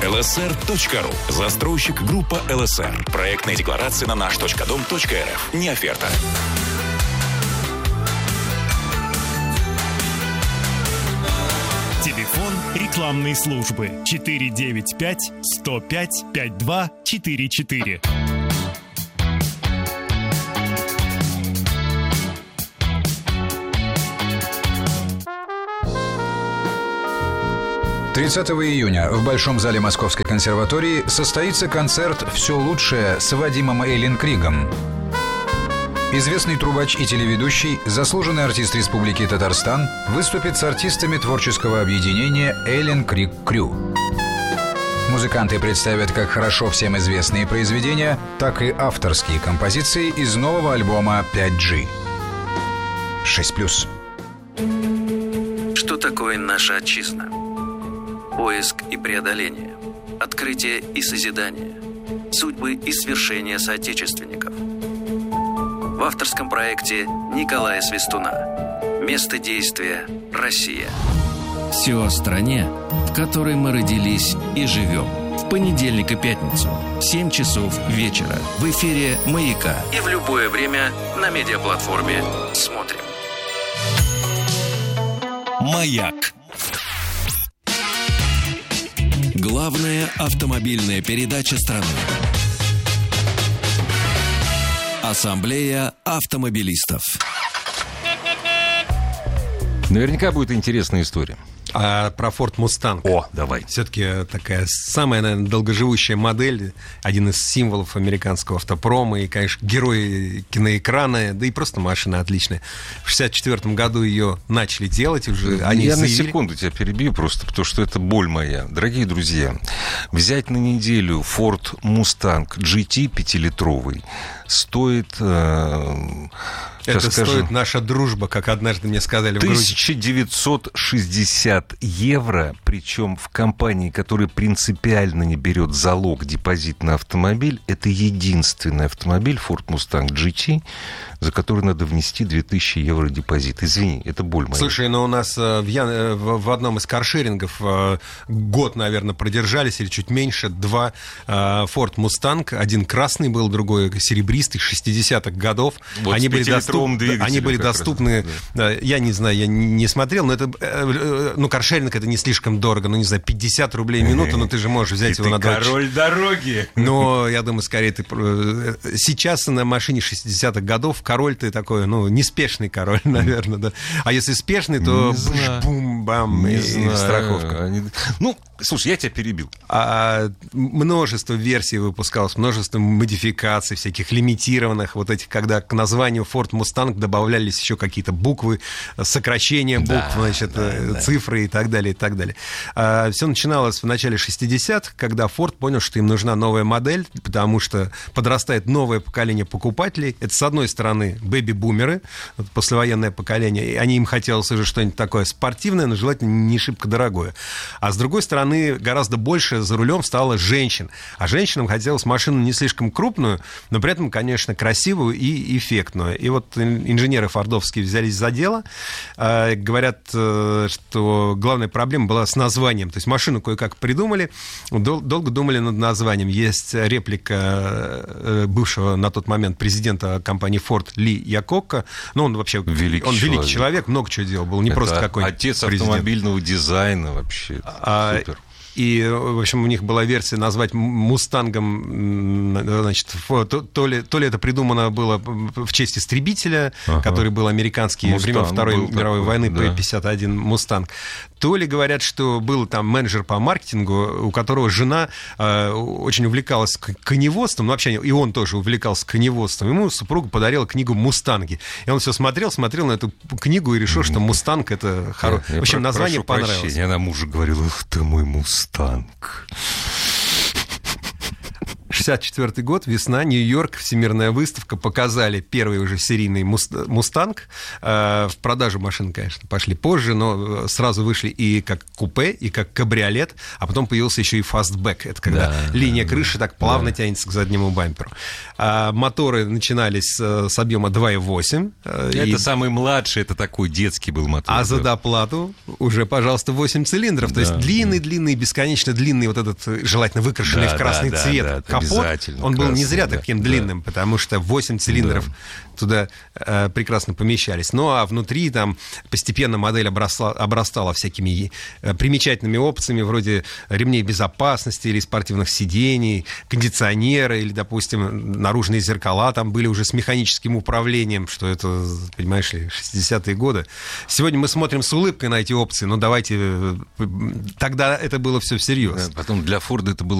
lsr.ru. Застройщик группа ЛСР. Проектная декларация на наш.дом.рф. Не оферта. Телефон рекламной службы 495-105-5244. 30 июня в Большом зале Московской консерватории состоится концерт «Все лучшее» с Вадимом Эйленкригом. Известный трубач и телеведущий, заслуженный артист Республики Татарстан, выступит с артистами творческого объединения «Эйленкриг Крю». Музыканты представят как хорошо всем известные произведения, так и авторские композиции из нового альбома 5G. 6+. Что такое наша отчизна? Поиск и преодоление, открытие и созидание, судьбы и свершения соотечественников. В авторском проекте Николая Свистуна. Место действия – Россия. Все о стране, в которой мы родились и живем. В понедельник и пятницу, 7 часов вечера, в эфире «Маяка». И в любое время на медиаплатформе «Смотрим». «Маяк». Главная автомобильная передача страны. Ассамблея автомобилистов. Наверняка будет интересная история. Про Ford Mustang. О, давай. Все-таки такая самая, наверное, долгоживущая модель, один из символов американского автопрома и, конечно, герой киноэкрана, да и просто машина отличная. В 1964 году ее начали делать уже. Я на секунду тебя перебью просто, потому что это боль моя. Дорогие друзья, взять на неделю Ford Mustang GT 5-литровый стоит... Это стоит наша дружба, как однажды мне сказали в Грузии. 1960 евро, причем в компании, которая принципиально не берет залог, депозит на автомобиль. Это единственный автомобиль Ford Mustang GT, за который надо внести 2000 евро депозит. Извини, это боль моя. Слушай, но у нас в одном из каршерингов год, наверное, продержались, или чуть меньше, два Ford Mustang. Один красный был, другой серебристый, 60-х годов. Вот они были доступны. Да. Я не знаю, я не смотрел, но это, каршеринг это не слишком дорого, 50 рублей минуту, но ты же можешь взять его на 2 часа. Король дороги. Но я думаю, скорее ты сейчас на машине 60-х годов король ты такой, неспешный король, наверное, да. А если спешный, то бум-бам и страховка. Слушай, я тебя перебил. Множество версий выпускалось, множество модификаций, всяких лимитированных, вот этих, когда к названию Ford Mustang добавлялись еще какие-то буквы, сокращения букв, цифры и так далее, и так далее. Все начиналось в начале 60-х, когда Ford понял, что им нужна новая модель, потому что подрастает новое поколение покупателей. Это, с одной стороны, бэби-бумеры, послевоенное поколение, и им хотелось уже что-нибудь такое спортивное, но желательно не шибко дорогое. А с другой стороны, гораздо больше за рулем стало женщин. А женщинам хотелось машину не слишком крупную, но при этом, конечно, красивую и эффектную. И вот инженеры фордовские взялись за дело. Говорят, что главная проблема была с названием. То есть машину кое-как придумали, долго думали над названием. Есть реплика бывшего на тот момент президента компании Ford Ли Якокко. Он вообще великий человек, много чего делал. Был не это просто какой-нибудь отец президент. Автомобильного дизайна вообще. Супер. И, в общем, у них была версия назвать «Мустангом», значит, то ли это придумано было в честь истребителя, который был американский времен Второй мировой войны, П-51 «Мустанг», то ли говорят, что был там менеджер по маркетингу, у которого жена очень увлекалась коневодством, вообще и он тоже увлекался коневодством. Ему супруга подарила книгу «Мустанги». И он все смотрел на эту книгу и решил, что «Мустанг» — это хорошее. В общем, название понравилось. Она мужу говорила: «Ух ты, мой Мустанг». 64-й год, весна, Нью-Йорк, всемирная выставка, показали первый уже серийный «Мустанг». В продажу машин, конечно, пошли позже, но сразу вышли и как купе, и как кабриолет, а потом появился еще и фастбэк. Это когда линия крыши так плавно тянется к заднему бамперу. Моторы начинались с объема 2,8. Это самый младший, это такой детский был мотор. А за доплату уже, пожалуйста, 8 цилиндров. То есть длинный, бесконечно длинный вот этот, желательно выкрашенный в красный цвет капот. Он был не зря таким длинным, потому что 8 цилиндров туда прекрасно помещались. Ну, а внутри там постепенно модель обрастала всякими примечательными опциями, вроде ремней безопасности или спортивных сидений, кондиционеры или, допустим, наружные зеркала там были уже с механическим управлением, что это, понимаешь ли, 60-е годы. Сегодня мы смотрим с улыбкой на эти опции, но давайте... Тогда это было все всерьез. Потом для Форда это было